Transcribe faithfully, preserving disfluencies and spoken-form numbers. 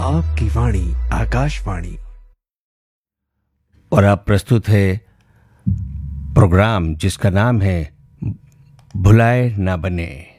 आपकी वाणी आकाशवाणी। और अब प्रस्तुत है प्रोग्राम जिसका नाम है भुलाए ना बने।